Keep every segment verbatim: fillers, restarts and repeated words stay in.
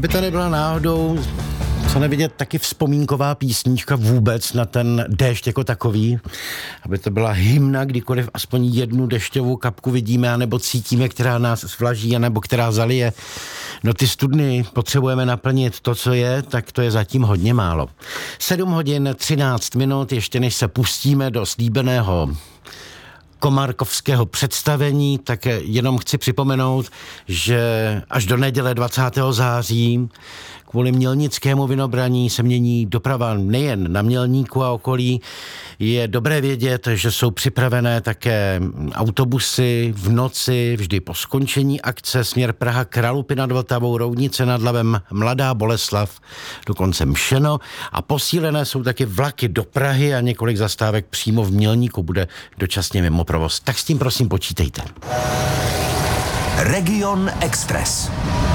By to nebyla náhodou, co nevidět, taky vzpomínková písnička vůbec na ten déšť jako takový, aby to byla hymna, kdykoliv aspoň jednu dešťovou kapku vidíme, anebo cítíme, která nás svlaží, anebo která zalije. No ty studny potřebujeme naplnit to, co je, tak to je zatím hodně málo. sedm hodin třináct minut, ještě než se pustíme do slíbeného komárkovského představení, tak jenom chci připomenout, že až do neděle dvacátého září kvůli mělnickému vinobraní se mění doprava nejen na Mělníku a okolí. Je dobré vědět, že jsou připravené také autobusy v noci, vždy po skončení akce, směr Praha, Kralupy nad Vltavou, Roudnice nad Labem, Mladá Boleslav, dokonce Mšeno. A posílené jsou taky vlaky do Prahy a několik zastávek přímo v Mělníku bude dočasně mimo provoz. Tak s tím prosím počítejte. Region Express.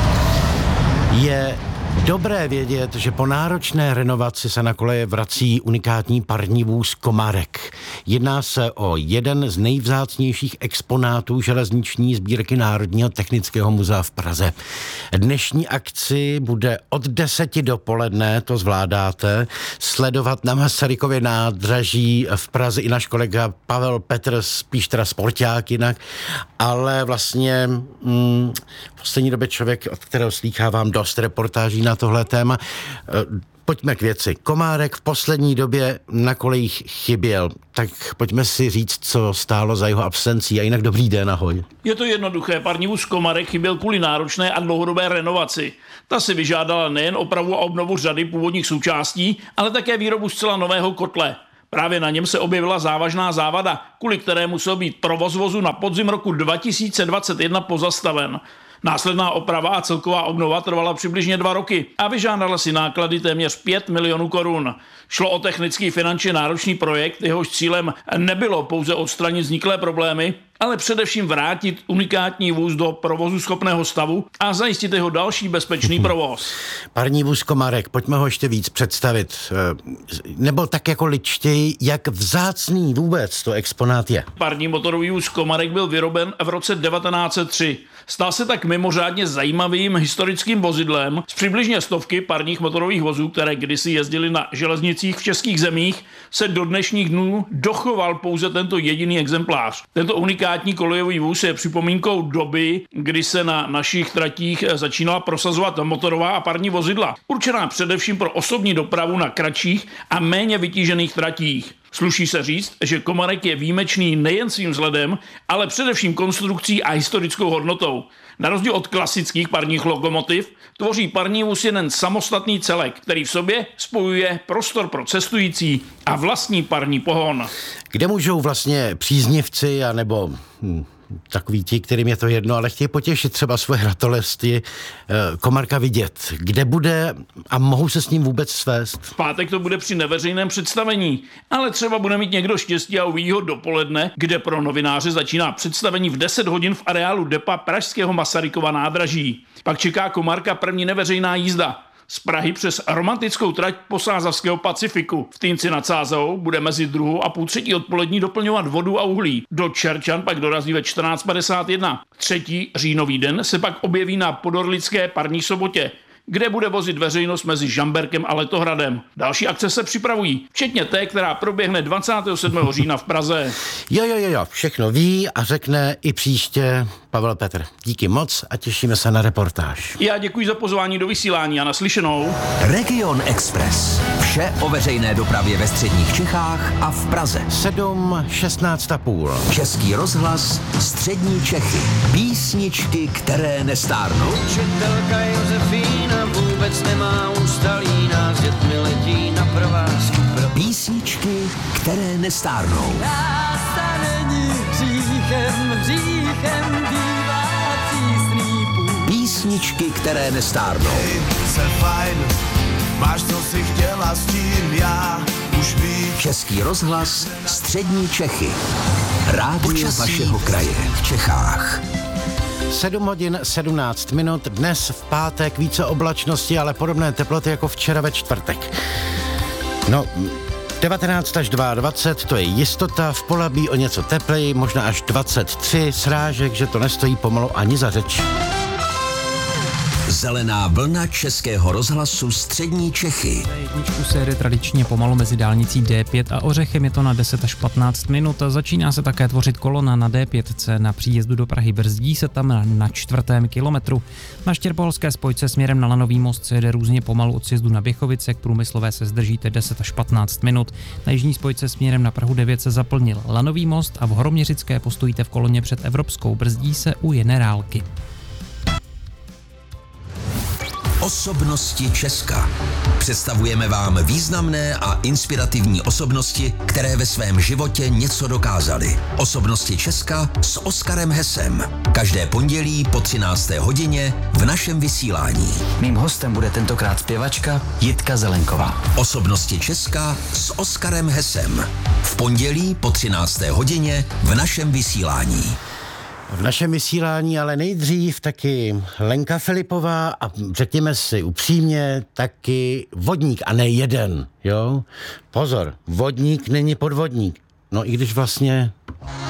Je dobré vědět, že po náročné renovaci se na koleje vrací unikátní parní vůz Komárek. Jedná se o jeden z nejvzácnějších exponátů železniční sbírky Národního technického muzea v Praze. Dnešní akci bude od deseti dopoledne, to zvládáte, sledovat na Masarykově nádraží v Praze i náš kolega Pavel Petr, spíš teda sporták jinak, ale vlastně mm, v poslední době člověk, od kterého slýchávám dost reportáží na tohle téma. Pojďme k věci. Komárek v poslední době na kolejích chyběl, tak pojďme si říct, co stálo za jeho absencí. A jinak dobrý den, ahoj. Je to jednoduché, parní vůz Komárek chyběl kvůli náročné a dlouhodobé renovaci. Ta si vyžádala nejen opravu a obnovu řady původních součástí, ale také výrobu zcela nového kotle. Právě na něm se objevila závažná závada, kvůli které musel být provoz vozu na podzim roku dva tisíce dvacet jedna pozastaven. Následná oprava a celková obnova trvala přibližně dva roky a vyžádala si náklady téměř pět milionů korun. Šlo o technický finančně náročný projekt, jehož cílem nebylo pouze odstranit vzniklé problémy, ale především vrátit unikátní vůz do provozu schopného stavu a zajistit jeho další bezpečný provoz. Parní vůz Komárek, pojďme ho ještě víc představit. Nebo tak jako ličtěji, jak vzácný vůbec to exponát je. Parní motorový vůz Komárek byl vyroben v roce devatenáct set tři. Stal se tak mimořádně zajímavým historickým vozidlem z přibližně stovky parních motorových vozů, které kdysi jezdily na železnicích v českých zemích, se do dnešních dnů dochoval pouze tento jediný exemplář. Tento unikátní kolejový vůz je připomínkou doby, kdy se na našich tratích začínala prosazovat motorová a parní vozidla, určená především pro osobní dopravu na kratších a méně vytížených tratích. Sluší se říct, že Komárek je výjimečný nejen svým vzhledem, ale především konstrukcí a historickou hodnotou. Na rozdíl od klasických parních lokomotiv tvoří parní vůz jeden samostatný celek, který v sobě spojuje prostor pro cestující a vlastní parní pohon. Kde můžou vlastně příznivci anebo hm, takový ti, kterým je to jedno, ale chtějí potěšit třeba svoje ratolesti, Komárka vidět? Kde bude a mohou se s ním vůbec svést? V pátek to bude při neveřejném představení, ale třeba bude mít někdo štěstí a uvidí ho dopoledne, kde pro novináře začíná představení v deset hodin v areálu depa pražského Masarykova nádraží. Pak čeká Komárka první neveřejná jízda. Z Prahy přes romantickou trať posázavského Pacifiku. V Týnci nad Sázavou bude mezi druhou a půl třetí odpolední doplňovat vodu a uhlí. Do Čerčan pak dorazí ve čtrnáct padesát jedna. Třetí říjnový den se pak objeví na Podorlické parní sobotě, kde bude vozit veřejnost mezi Žamberkem a Letohradem. Další akce se připravují, včetně té, která proběhne dvacátého sedmého října v Praze. Jo, jo, jo, jo, všechno ví a řekne i příště Pavel Petr. Díky moc a těšíme se na reportáž. Já děkuji za pozvání do vysílání a naslyšenou. Region Express. Vše o veřejné dopravě ve středních Čechách a v Praze. sedm šestnáct a půl. Český rozhlas, střední Čechy. Písničky, které nestárnou. Učitelka Josefína vůbec nemá ústalí, nás dětmi letí na provázku. Pro... Písničky, které nestárnou. Láska není hříchem, hříchem bývá přísný půl. Písničky, které nestárnou. Hej, se fajn, máš co si chtěla s tím, já už vím. Český rozhlas, střední Čechy. Rádio Počasí vašeho kraje v Čechách. sedm hodin sedmnáct minut, dnes v pátek více oblačnosti, ale podobné teploty jako včera ve čtvrtek. No, devatenáct až dvacet dva, to je jistota, v Polabí o něco tepleji, možná až dvacet tři, srážek, že to nestojí pomalu ani za řeč. Zelená vlna Českého rozhlasu Střední Čechy. Jedničku se jede tradičně pomalu mezi dálnicí D pět a Ořechem, je to na deset až patnáct minut. Začíná se také tvořit kolona na D pět na příjezdu do Prahy, brzdí se tam na čtvrtém kilometru. Na štěrboholské spojce směrem na Lanový most se jede různě pomalu od sjezdu na Běchovice, k Průmyslové se zdržíte deset až patnáct minut. Na jižní spojce směrem na Prahu devět se zaplnil Lanový most a v Horoměřické postojíte v koloně před Evropskou, brzdí se u Generálky. Osobnosti Česka. Představujeme vám významné a inspirativní osobnosti, které ve svém životě něco dokázaly. Osobnosti Česka s Oskarem Hesem. Každé pondělí po třinácté hodině v našem vysílání. Mým hostem bude tentokrát zpěvačka Jitka Zelenková. Osobnosti Česka s Oskarem Hesem. V pondělí po třinácté hodině v našem vysílání. V našem vysílání ale nejdřív taky Lenka Filipová a řekněme si upřímně, taky vodník a ne jeden, jo? Pozor, vodník není podvodník. No i když vlastně